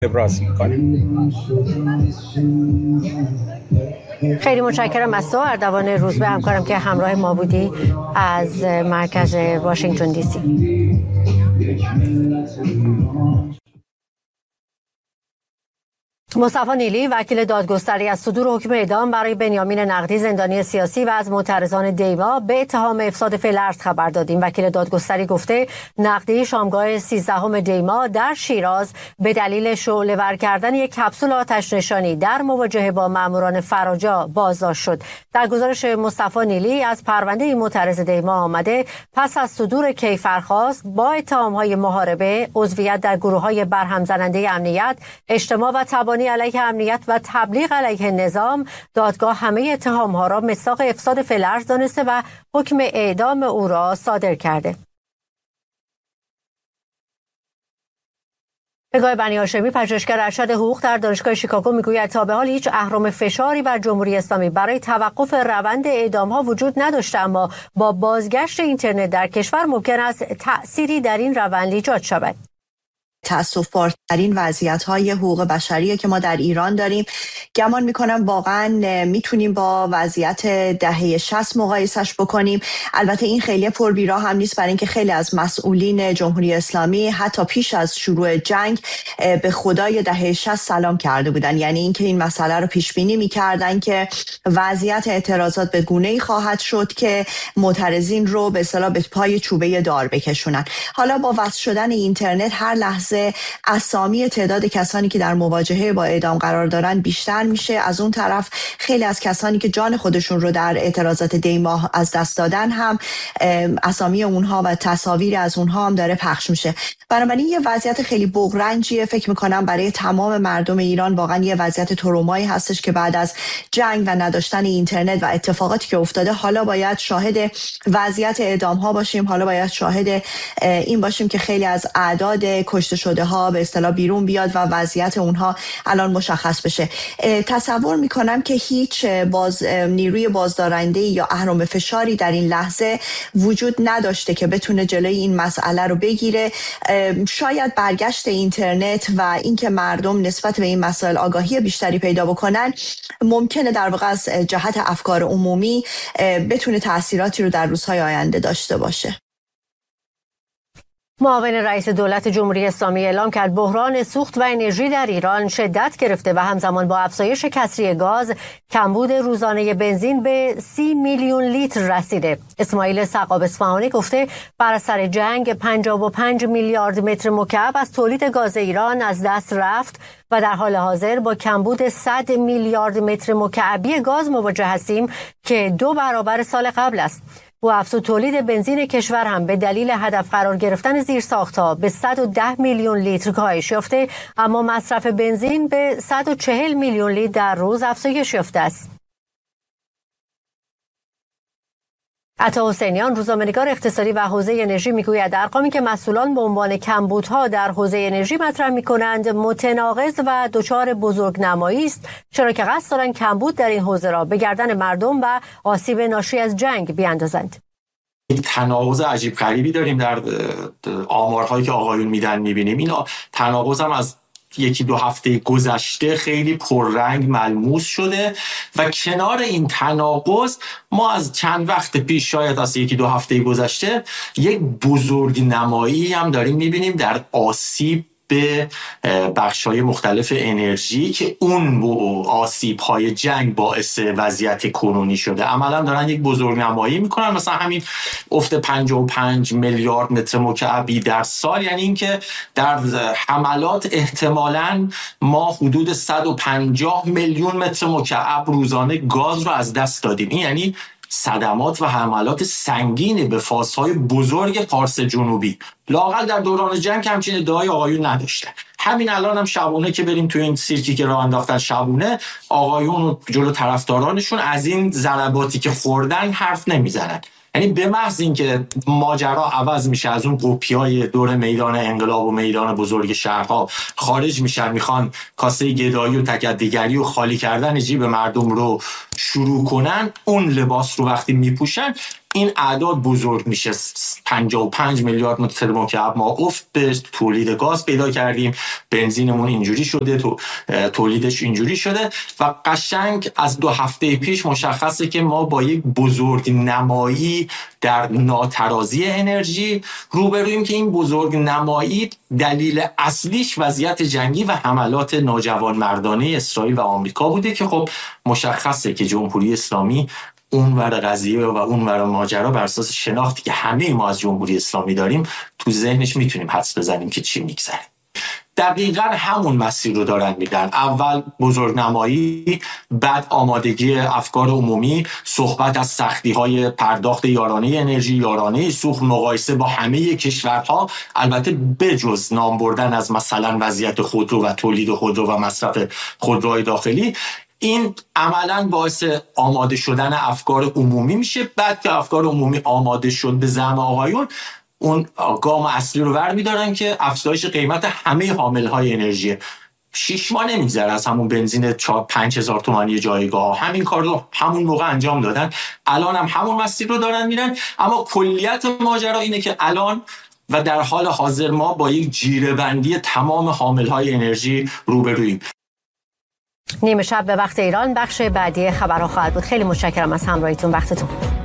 ابراز میکنیم. خیلی متشکرم از تو اردوان روزبه، همکارم که همراه ما بودی از مرکز واشنگتن دی سی. مصطفی نیلی وکیل دادگستری از صدور حکم اعدام برای بنیامین نقدی زندانی سیاسی و از معترضان دیما به اتهام افساد فعل ارض خبر دادیم. وکیل دادگستری گفته نقدی شامگاه 13 دیما در شیراز به دلیل شعله‌ور کردن یک کپسول آتش نشانی در مواجهه با ماموران فراجا بازداشت شد. در گزارش مصطفی نیلی از پرونده معترض دیما آمده پس از صدور کیفرخواست با اتهام‌های محاربه، عضویت در گروه‌های برهم زننده امنیت، اجتماع و تبانی علیه امنیت و تبلیغ علیه نظام، دادگاه همه اتهام‌ها را مصداق افساد فعل ارض دانسته و حکم اعدام او را صادر کرده. پگاه بنی هاشمی پژوهشگر ارشد حقوق در دانشگاه شیکاگو میگوید تا به حال هیچ اهرم فشاری بر جمهوری اسلامی برای توقف روند اعدام‌ها وجود نداشته، اما با بازگشت اینترنت در کشور ممکن است تأثیری در این روند ایجاد شود. تأسف‌بارترین وضعیت‌های حقوق بشری که ما در ایران داریم. گمان می‌کنم واقعاً میتونیم با وضعیت دهه 60 مقایسش بکنیم. البته این خیلی پربیراه هم نیست، برای اینکه خیلی از مسئولین جمهوری اسلامی حتی پیش از شروع جنگ به خدای دهه 60 سلام کرده بودن. یعنی اینکه این مسئله رو پیش بینی می‌کردن که وضعیت اعتراضات به گونه‌ای خواهد شد که معترضین رو به اصطلاح به پای چوبه دار بکشونن. حالا با وصل شدن اینترنت هر لحظه اسامی تعداد کسانی که در مواجهه با اعدام قرار دارن بیشتر میشه. از اون طرف خیلی از کسانی که جان خودشون رو در اعتراضات دیما از دست دادن هم اسامی اونها و تصاویر از اونها هم داره پخش میشه. بنابراین یه وضعیت خیلی بغرنجیه. فکر میکنم برای تمام مردم ایران واقعا یه وضعیت ترومایی هستش که بعد از جنگ و نداشتن اینترنت و اتفاقاتی که افتاده حالا باید شاهد وضعیت اعدام ها باشیم. حالا باید شاهد این باشیم که خیلی از اعداد کشته شده ها به اصطلاح بیرون بیاد و وضعیت اونها الان مشخص بشه. تصور میکنم که هیچ نیروی بازدارنده یا اهرم فشاری در این لحظه وجود نداشته که بتونه جلوی این مسئله رو بگیره. شاید برگشت اینترنت و اینکه مردم نسبت به این مسائل آگاهی بیشتری پیدا بکنن ممکنه در واقع از جهت افکار عمومی بتونه تأثیراتی رو در روزهای آینده داشته باشه. معاون رئیس دولت جمهوری اسلامی اعلام کرد بحران سوخت و انرژی در ایران شدت گرفته و همزمان با افزایش کسری گاز کمبود روزانه بنزین به 30 میلیون لیتر رسیده. اسماعیل سقاب اصفهانی گفته بر اثر جنگ 55 میلیارد متر مکعب از تولید گاز ایران از دست رفت و در حال حاضر با کمبود 100 میلیارد متر مکعبی گاز مواجه هستیم که 2 برابر سال قبل است. و افزود تولید بنزین کشور هم به دلیل هدف قرار گرفتن زیرساخت‌ها به 110 میلیون لیتر کاهش یافته، اما مصرف بنزین به 140 میلیون لیتر در روز افزایش یافته است. عطا حسینیان روزنامه‌نگار اقتصادی و حوزه انرژی میگوید ارقامی که مسئولان به عنوان کمبودها در حوزه انرژی مطرح می‌کنند متناقض و دچار بزرگنمایی است، چرا که قصد دارند کمبود در این حوزه را به گردن مردم و آسیب ناشی از جنگ بیاندازند. یک تناقض عجیب غریبی داریم در آمارهایی که آقایون میدن می‌بینیم. این تناقض هم از 1-2 هفته گذشته خیلی پررنگ ملموس شده و کنار این تناقض ما از چند وقت پیش شاید از 1-2 هفته گذشته یک بزرگ نمایی هم داریم میبینیم در آسیب به بخش‌های مختلف انرژی که اون آسیب‌های جنگ باعث وضعیت کنونی شده. عملاً دارن یک بزرگنمایی میکنن، مثلا همین افت 55 میلیارد متر مکعبی در سال، یعنی اینکه در حملات احتمالاً ما حدود 150 میلیون متر مکعب روزانه گاز رو از دست دادیم. این یعنی صدمات و حملات سنگینی به فازهای بزرگ پارس جنوبی. لااقل در دوران جنگ همچین ادعای آقایون نداشته. همین الان هم شبونه که بریم تو این سیرکی که راه انداختن شبونه، آقایون و جلو طرفدارانشون از این ضرباتی که خوردن حرف نمیزنن. یعنی به محض اینکه ماجرا عوض میشه، از اون قوپیای دور میدان انقلاب و میدان بزرگ شهرها خارج میشن، میخوان کاسه گدایی و تکدیگری و خالی کردن جیب مردم رو شروع کنن، اون لباس رو وقتی میپوشن این اعداد بزرگ میشه. 55 میلیارد متر مکعب ما افت به تولید گاز پیدا کردیم، بنزینمون اینجوری شده، تولیدش اینجوری شده و قشنگ از 2 هفته پیش مشخصه که ما با یک بزرگ نمایی در ناترازی انرژی روبرویم که این بزرگ نمایی دلیل اصلیش وضعیت جنگی و حملات ناجوانمردانه اسرائیل و آمریکا بوده که خب مشخصه که جمهوری اسلامی اونور قضیه و اونور ماجرا بر اساس شناختی که همه ما از جمهوری اسلامی داریم تو ذهنش میتونیم حدس بزنیم که چی میگذره. دقیقاً همون مسیر رو دارن میدن. اول بزرگنمایی، بعد آمادگی افکار عمومی، صحبت از سختی‌های پرداخت یارانه انرژی، یارانه سوخت، مقایسه با همه کشورها، البته بجز نام بردن از مثلا وضعیت خودرو و تولید خودرو و مصرف خودروهای داخلی. این عملاً باعث آماده شدن افکار عمومی میشه. بعد که افکار عمومی آماده شد به زعم آقایون، اون گام اصلی رو برمی‌دارن که افزایش قیمت همه حامل‌های انرژی. 6 ماه نمیگذره از همون بنزین 5000 تومانی جایگاه، همین کار رو همون موقع انجام دادن، الان هم همون مسیر رو دارن میرن. اما کلیت ماجرا اینه که الان و در حال حاضر ما با یک جیره‌بندی تمام حامل‌های انرژی روبرویم. نیمه شب به وقت ایران بخش بعدی خبرها خواهد بود. خیلی متشکرم از همراهیتون، وقتتون.